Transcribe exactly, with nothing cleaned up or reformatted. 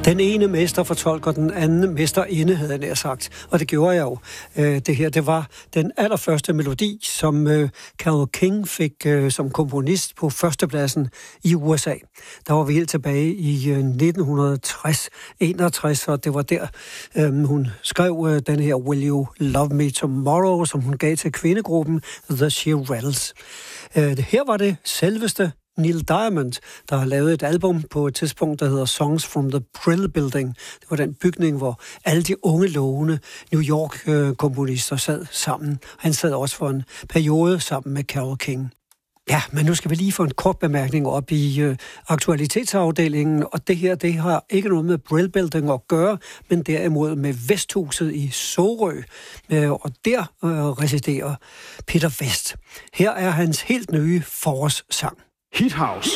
Den ene mester fortolker den anden mesterinde, havde jeg nær sagt. Og det gjorde jeg jo. Øh, det her, det var den allerførste melodi, som øh, Carole King fik øh, som komponist på førstepladsen i U S A. Der var vi helt tilbage i øh, nitten tres enogtres, og det var der, øh, hun skrev øh, den her Will You Love Me Tomorrow, som hun gav til kvindegruppen The Shirelles. Øh, her var det selveste Neil Diamond, der har lavet et album på et tidspunkt, der hedder Songs from the Brill Building. Det var den bygning, hvor alle de unge, lovende New York-komponister sad sammen. Han sad også for en periode sammen med Carole King. Ja, men nu skal vi lige få en kort bemærkning op i øh, aktualitetsafdelingen, og det her, det har ikke noget med Brill Building at gøre, men derimod med Vesthuset i Sorø, øh, og der øh, residerer Peter Vest. Her er hans helt nye forårssang. Hit House.